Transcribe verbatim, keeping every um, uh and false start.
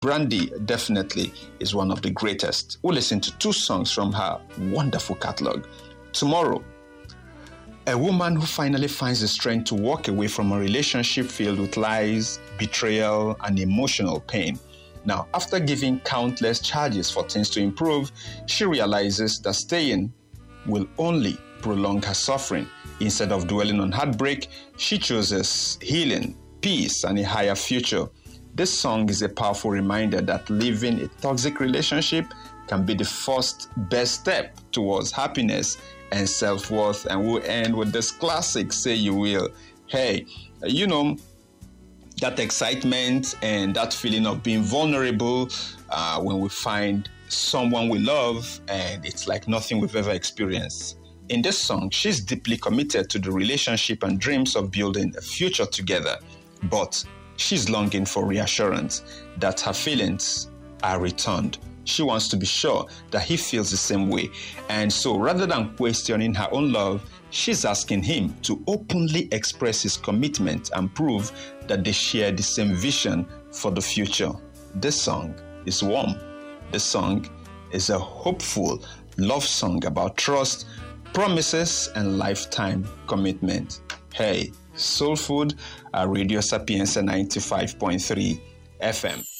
Brandy definitely is one of the greatest. We'll listen to two songs from her wonderful catalog. Tomorrow, a woman who finally finds the strength to walk away from a relationship filled with lies, betrayal, and emotional pain. Now, after giving countless charges for things to improve, she realizes that staying will only prolong her suffering. Instead of dwelling on heartbreak, she chooses healing, peace, and a higher future. This song is a powerful reminder that leaving a toxic relationship can be the first best step towards happiness and self-worth. And we'll end with this classic, Say You Will. Hey, you know, that excitement and that feeling of being vulnerable uh, when we find someone we love and it's like nothing we've ever experienced. In this song, she's deeply committed to the relationship and dreams of building a future together, but she's longing for reassurance that her feelings are returned. She wants to be sure that he feels the same way. And so rather than questioning her own love, she's asking him to openly express his commitment and prove that they share the same vision for the future. This song is warm. This song is a hopeful love song about trust, promises, and lifetime commitment. Hey, Soul Food, uh, Radio Sapienza ninety-five point three F M.